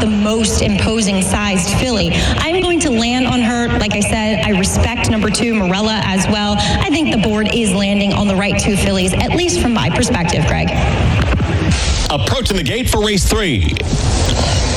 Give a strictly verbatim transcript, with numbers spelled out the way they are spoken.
the most imposing sized filly. I'm going to land on her. Like I said, I respect number two, Morella, as well. I think the board is landing on the right two fillies, at least from my perspective, Greg. Approaching the gate for race three.